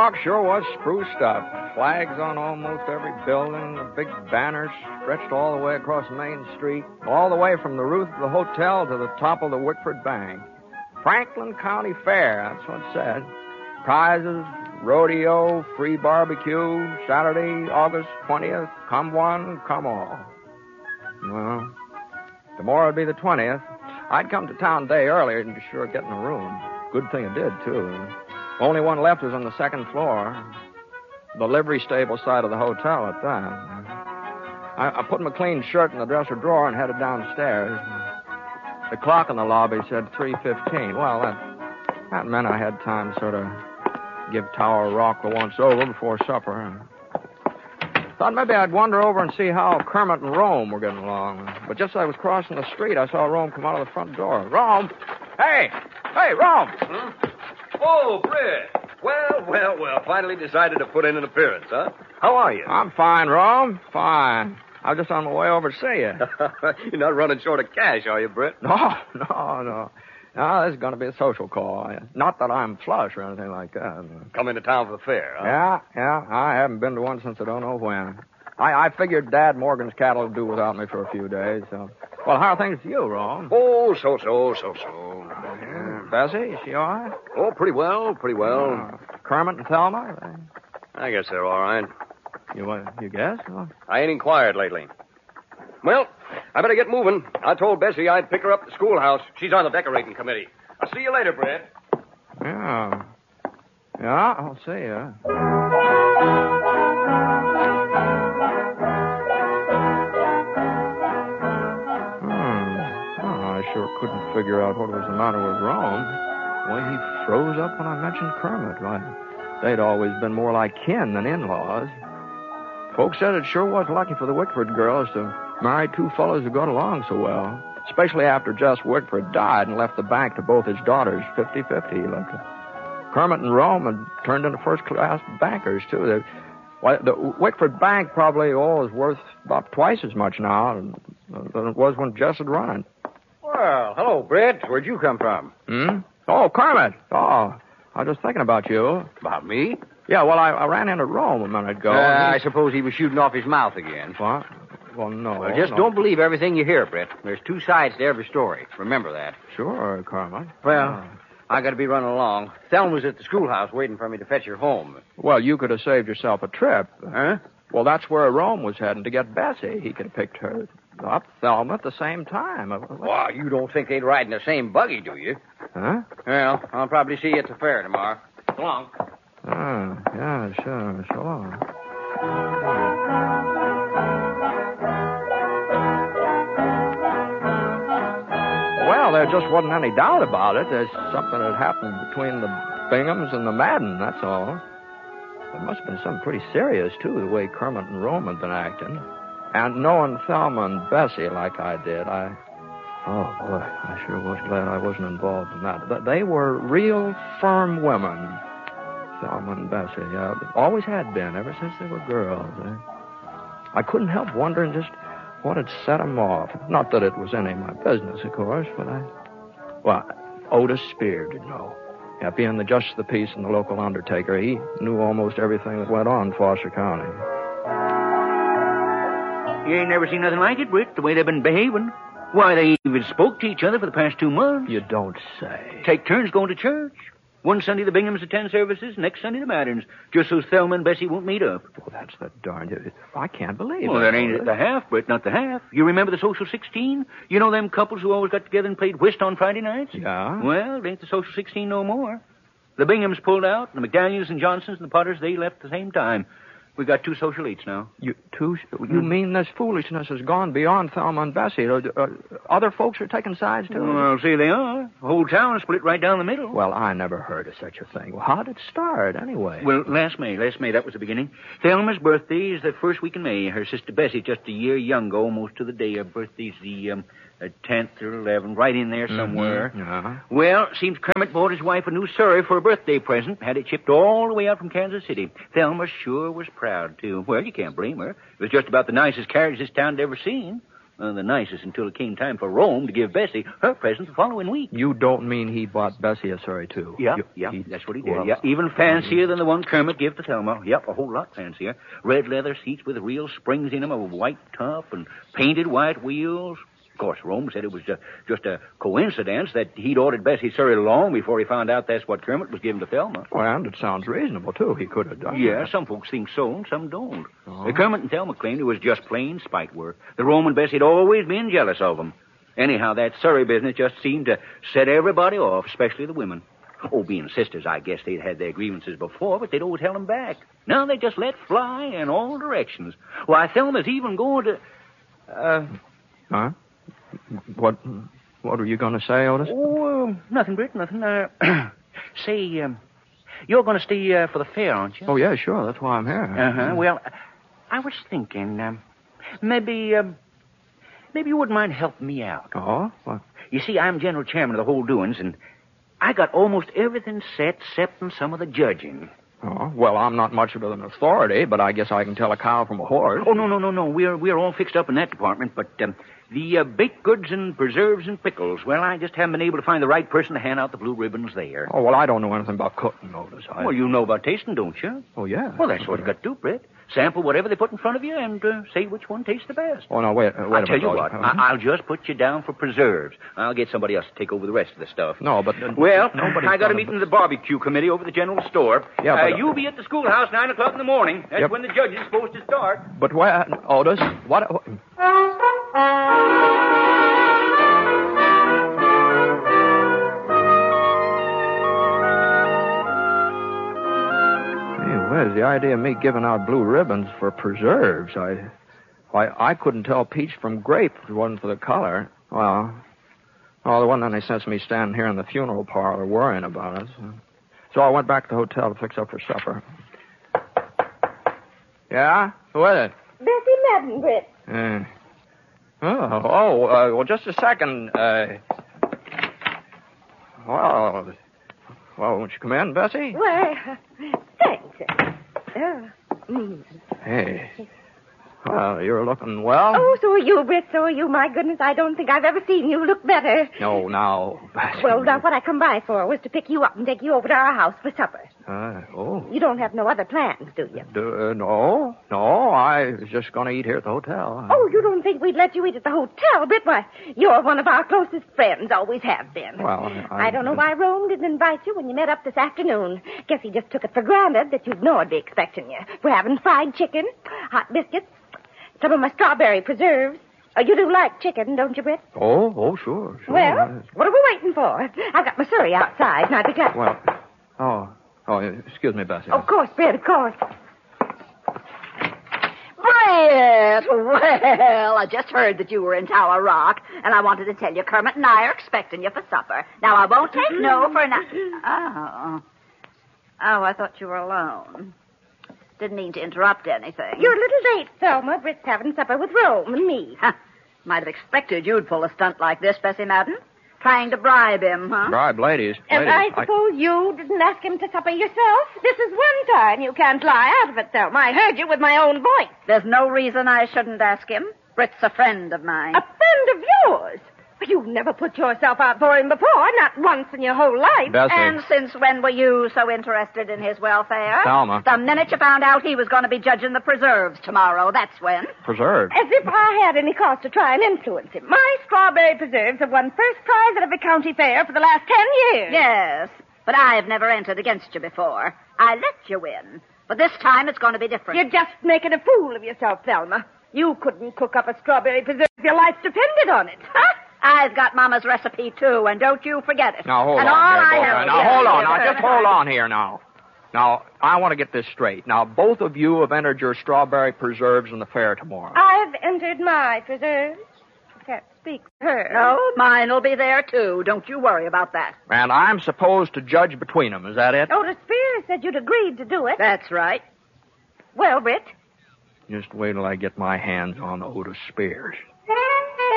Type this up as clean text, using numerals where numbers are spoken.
sidewalk sure was spruced up. Flags on almost every building, the big banners stretched all the way across Main Street, all the way from the roof of the hotel to the top of the Wickford Bank. Franklin County Fair, that's what it said. Prizes, rodeo, free barbecue, Saturday, August 20th, come one, come all. Well, tomorrow would be the 20th. I'd come to town a day earlier and be sure of getting a room. Good thing I did, too. Only one left was on the second floor. The livery stable side of the hotel at that. I put my clean shirt in the dresser drawer and headed downstairs. The clock in the lobby said 3:15. Well, that meant I had time to sort of give Tower Rock the once over before supper. Thought maybe I'd wander over and see how Kermit and Rome were getting along. But just as I was crossing the street, I saw Rome come out of the front door. Rome! Hey! Hey, Rome! Hmm? Oh, Britt. Well. Finally decided to put in an appearance, huh? How are you? I'm fine, Rome. Fine. I was just on my way over to see you. You're not running short of cash, are you, Britt? No. No, this is going to be a social call. Not that I'm flush or anything like that. Come into town for the fair, huh? Yeah. I haven't been to one since I don't know when. I figured Dad Morgan's cattle would do without me for a few days, so... Well, how are things with you, Rome? Oh, so. Bessie, is she all right? Oh, pretty well. Kermit and Thelma? I guess they're all right. You guess? Well, I ain't inquired lately. Well, I better get moving. I told Bessie I'd pick her up at the schoolhouse. She's on the decorating committee. I'll see you later, Brett. Yeah, I'll see you. I sure couldn't figure out what was the matter with Rome. The way he froze up when I mentioned Kermit. Why, they'd always been more like kin than in-laws. Folks said it sure was lucky for the Wickford girls to marry two fellows who got along so well, especially after Jess Wickford died and left the bank to both his daughters 50-50. Kermit and Rome had turned into first-class bankers, too. The Wickford Bank probably is worth about twice as much now than it was when Jess had run it. Well, hello, Brett. Where'd you come from? Oh, Kermit. Oh, I was just thinking about you. About me? Yeah, well, I ran into Rome a minute ago. I suppose he was shooting off his mouth again. What? Well, no. Well, just don't believe everything you hear, Brett. There's two sides to every story. Remember that. Sure, Kermit. Well, I got to be running along. Thelma's at the schoolhouse waiting for me to fetch her home. Well, you could have saved yourself a trip. Huh? Well, that's where Rome was heading to get Bessie. He could have picked her up, Thelma, at the same time. Well, you don't think they'd ride in the same buggy, do you? Huh? Well, I'll probably see you at the fair tomorrow. So long. Yeah, sure. So long. Well, there just wasn't any doubt about it. There's something that happened between the Binghams and the Madden, that's all. It must have been something pretty serious, too, the way Kermit and Rome had been acting. And knowing Thelma and Bessie like I did, oh, boy, I sure was glad I wasn't involved in that. But they were real firm women, Thelma and Bessie. Yeah, always had been, ever since they were girls. I couldn't help wondering just what had set them off. Not that it was any of my business, of course, but Otis Spear did know. Yeah, being the justice of the peace and the local undertaker, he knew almost everything that went on in Foster County. You ain't never seen nothing like it, Britt, the way they've been behaving. Why, they even spoke to each other for the past 2 months. You don't say. Take turns going to church. One Sunday the Binghams attend services, next Sunday the Maddens, just so Thelma and Bessie won't meet up. Well, that's the darned... I can't believe it. Well, that ain't the half, Britt, not the half. You remember the Social 16? You know them couples who always got together and played whist on Friday nights? Yeah? Well, it ain't the Social 16 no more. The Binghams pulled out, and the McDaniels and Johnsons and the Potters, they left at the same time. We got 2 social eats now. You mean this foolishness has gone beyond Thelma and Bessie? Other folks are taking sides, too? Well, see, they are. The whole town is split right down the middle. Well, I never heard of such a thing. Well, how did it start, anyway? Well, last May, that was the beginning. Thelma's birthday is the first week in May. Her sister Bessie, just a year younger, almost to the day. Her birthday's the 10th or 11th, right in there somewhere. Uh-huh. Well, seems Kermit bought his wife a new Surrey for a birthday present. Had it shipped all the way out from Kansas City. Thelma sure was proud, too. Well, you can't blame her. It was just about the nicest carriage this town had ever seen. The nicest until it came time for Rome to give Bessie her present the following week. You don't mean he bought Bessie a surrey, too? Yeah, that's what he did. Yeah, even fancier than the one Kermit gave to Thelma. Yep, a whole lot fancier. Red leather seats with real springs in them, a white top, and painted white wheels. Of course, Rome said it was just a coincidence that he'd ordered Bessie surrey long before he found out that's what Kermit was giving to Thelma. Well, and it sounds reasonable, too. He could have done Yeah, that. some folks think so, and some don't. Kermit and Thelma claimed it was just plain spite work. The Rome and Bessie had always been jealous of them. Anyhow, that Surrey business just seemed to set everybody off, especially the women. Oh, being sisters, I guess they'd had their grievances before, but they'd always held them back. Now they just let fly in all directions. Why, Thelma's even going to... Huh? What were you going to say, Otis? Oh, nothing, Britt, nothing. Say, you're going to stay for the fair, aren't you? Oh, yeah, sure. That's why I'm here. Uh-huh. Well, I was thinking, maybe you wouldn't mind helping me out. Oh? What? You see, I'm general chairman of the whole doings, and I got almost everything set, excepting some of the judging. Oh, well, I'm not much of an authority, but I guess I can tell a cow from a horse. Oh, no. We're all fixed up in that department, but the baked goods and preserves and pickles, well, I just haven't been able to find the right person to hand out the blue ribbons there. Oh, well, I don't know anything about cooking, Otis. Well, you know about tasting, don't you? Oh, yeah. Well, that's what you got to do, Brett. Sample whatever they put in front of you and say which one tastes the best. Oh, no, wait a minute. I'll tell you what, Otis. I'll just put you down for preserves. I'll get somebody else to take over the rest of the stuff. No, but... Well, nobody's I got a gonna- meeting of the barbecue committee over at the general store. Yeah, but... You'll be at the schoolhouse 9 o'clock in the morning. That's Yep. when the judge is supposed to start. But where... Otis, what... Where's the idea of me giving out blue ribbons for preserves? I couldn't tell peach from grape if it wasn't for the color. Well, the one that they sent me standing here in the funeral parlor worrying about us. So I went back to the hotel to fix up for supper. Yeah? Who is it? Bessie Madden, Britt. Well, just a second. Well, won't you come in, Bessie? Why, thanks. Hey. Well, you're looking well. Oh, so are you, Britt, so are you. My goodness, I don't think I've ever seen you look better. No, now, Bessie. Well, now, what I come by for was to pick you up and take you over to our house for supper. Oh. You don't have no other plans, do you? No. I was just going to eat here at the hotel. Oh, you don't think we'd let you eat at the hotel, Britt? Why, you're one of our closest friends, always have been. Well, I don't know why Rome didn't invite you when you met up this afternoon. Guess he just took it for granted that you'd know I'd be expecting you. We're having fried chicken, hot biscuits, some of my strawberry preserves. You do like chicken, don't you, Britt? Oh, sure. Well, what are we waiting for? I've got my surrey outside, and I'd be glad... Well, excuse me, Bessie. Of course, Britt, of course. Brett! Well, I just heard that you were in Tower Rock, and I wanted to tell you Kermit and I are expecting you for supper. Now, I won't take no for nothing. Oh, I thought you were alone. Didn't mean to interrupt anything. You're a little late, Thelma. Britt's having supper with Rome and me. Might have expected you'd pull a stunt like this, Bessie Madden. Trying to bribe him, huh? Bribe ladies. And I suppose you didn't ask him to supper yourself? This is one time you can't lie out of it, Thelma. I heard you with my own voice. There's no reason I shouldn't ask him. Britt's a friend of mine. A friend of yours? You've never put yourself out for him before, not once in your whole life. Bessie. And since when were you so interested in his welfare? Thelma. The minute you found out he was going to be judging the preserves tomorrow, that's when. Preserved. As if I had any cause to try and influence him. My strawberry preserves have won first prize at every county fair for the last 10 years. Yes, but I've never entered against you before. I let you win. But this time it's going to be different. You're just making a fool of yourself, Thelma. You couldn't cook up a strawberry preserve if your life depended on it. Huh? I've got Mama's recipe, too, and don't you forget it. Now, hold and on. all here, I both. have Now, hold on. Now, just hold on here now. Now, I want to get this straight. Now, both of you have entered your strawberry preserves in the fair tomorrow. I've entered my preserves. I can't speak for her. No, mine'll be there, too. Don't you worry about that. And I'm supposed to judge between them. Is that it? Otis Spears said you'd agreed to do it. That's right. Well, Britt, Just wait till I get my hands on Otis Spears.